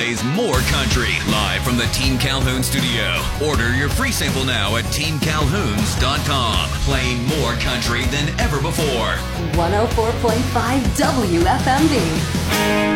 plays more country live from the Team Calhoun studio. Order your free sample now at teamcalhouns.com. Playing more country than ever before. 104.5 WFMD.